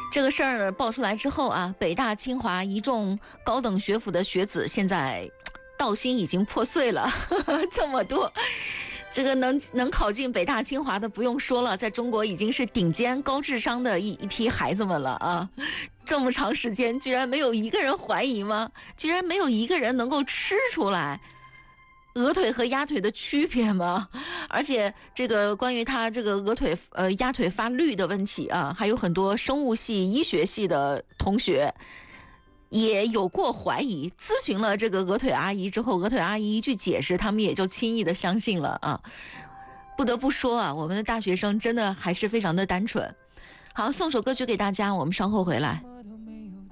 这个事儿呢爆出来之后啊，北大清华一众高等学府的学子现在道心已经破碎了，这么多。这个能考进北大清华的不用说了，在中国已经是顶尖高智商的一批孩子们了啊！这么长时间，居然没有一个人怀疑吗？居然没有一个人能够吃出来鹅腿和鸭腿的区别吗？而且这个关于他这个鹅腿鸭腿发绿的问题啊，还有很多生物系、医学系的同学也有过怀疑，咨询了这个鹅腿阿姨之后，鹅腿阿姨一句解释，他们也就轻易的相信了啊。不得不说啊，我们的大学生真的还是非常的单纯。好，送首歌曲给大家，我们稍后回来。